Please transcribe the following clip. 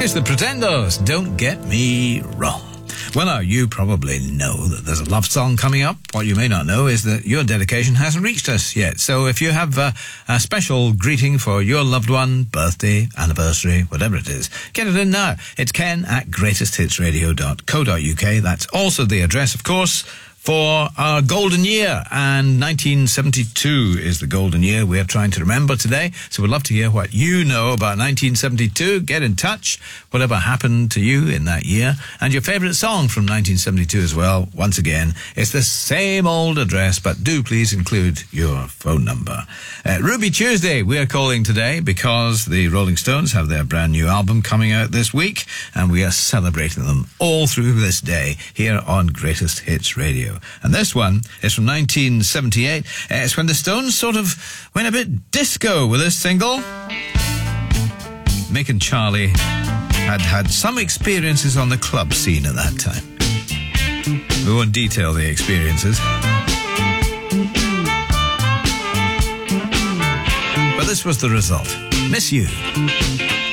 It's the Pretenders, Don't Get Me Wrong. Well, now, you probably know that there's a love song coming up. What you may not know is that your dedication hasn't reached us yet. So if you have a special greeting for your loved one, birthday, anniversary, whatever it is, get it in now. It's ken@greatesthitsradio.co.uk. That's also the address, of course, for our golden year, and 1972 is the golden year we're trying to remember today. So we'd love to hear what you know about 1972. Get in touch, whatever happened to you in that year, and your favourite song from 1972 as well. Once again, it's the same old address, but do please include your phone number. Ruby Tuesday, we're calling today because the Rolling Stones have their brand new album coming out this week, and we are celebrating them all through this day here on Greatest Hits Radio. And this one is from 1978. It's when the Stones sort of went a bit disco with this single. Mick and Charlie had some experiences on the club scene at that time. We won't detail the experiences, but this was the result. Miss You.